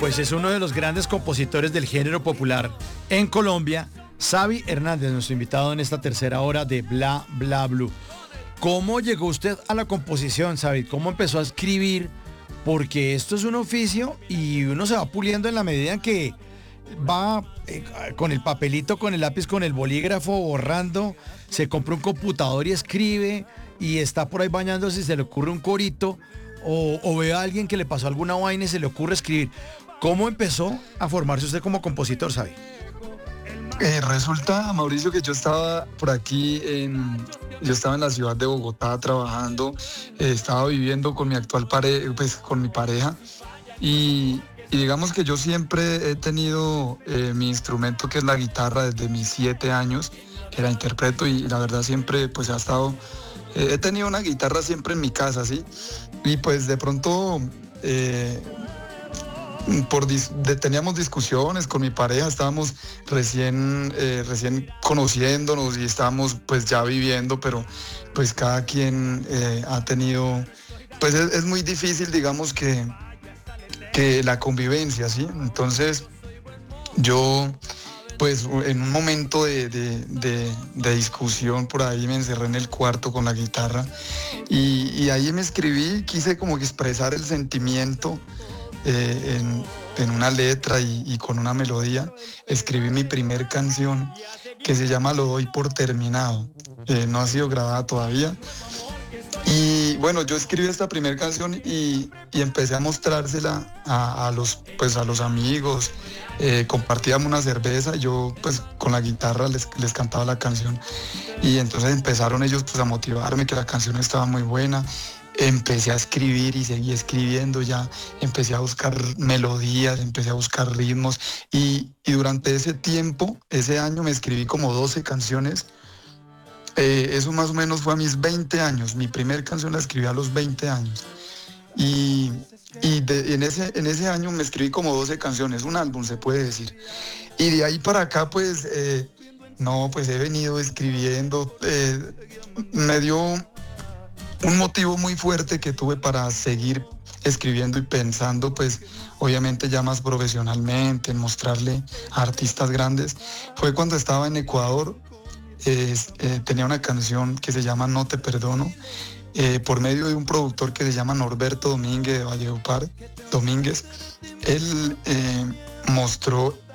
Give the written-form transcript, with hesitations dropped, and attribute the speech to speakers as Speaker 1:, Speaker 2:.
Speaker 1: pues es uno de los grandes compositores del género popular en Colombia, Xavi Hernández, nuestro invitado en esta tercera hora de Bla Bla Blue. ¿Cómo llegó usted a la composición, Xavi? ¿Cómo empezó a escribir? Porque esto es un oficio y uno se va puliendo en la medida en que va con el papelito, con el lápiz, con el bolígrafo, borrando, se compra un computador y escribe, y está por ahí bañándose y se le ocurre un corito, o ve a alguien que le pasó alguna vaina y se le ocurre escribir. ¿Cómo empezó a formarse usted como compositor, Xavi?
Speaker 2: Resulta, Mauricio, que yo estaba por aquí, yo estaba en la ciudad de Bogotá trabajando, estaba viviendo con mi actual pareja, pues con mi pareja, y digamos que yo siempre he tenido mi instrumento, que es la guitarra, desde mis 7 años, que la interpreto, y la verdad siempre pues ha estado, he tenido una guitarra siempre en mi casa, ¿sí? Y pues de pronto teníamos discusiones con mi pareja, estábamos recién conociéndonos y estábamos pues ya viviendo, pero pues cada quien ha tenido, pues es muy difícil, digamos que la convivencia, ¿sí? Entonces yo pues en un momento de discusión por ahí me encerré en el cuarto con la guitarra y ahí me escribí, quise como que expresar el sentimiento en una letra y con una melodía. Escribí mi primer canción, que se llama Lo doy por terminado. No ha sido grabada todavía. Y bueno, yo escribí esta primera canción y empecé a mostrársela a los amigos. Compartíamos una cerveza, yo pues con la guitarra les cantaba la canción, y entonces empezaron ellos pues a motivarme, que la canción estaba muy buena. Empecé a escribir y seguí escribiendo, ya empecé a buscar melodías, empecé a buscar ritmos, y durante ese tiempo, ese año, me escribí como 12 canciones. Eso más o menos fue a mis 20 años. Mi primer canción la escribí a los 20 años. En ese año me escribí como 12 canciones, un álbum se puede decir. Y de ahí para acá pues, no, pues he venido escribiendo. Me dio un motivo muy fuerte que tuve para seguir escribiendo y pensando, pues obviamente ya más profesionalmente, en mostrarle a artistas grandes. Fue cuando estaba en Ecuador. Tenía una canción que se llama No te perdono, por medio de un productor que se llama Norberto Domínguez de Valledupar. Domínguez. Él mostró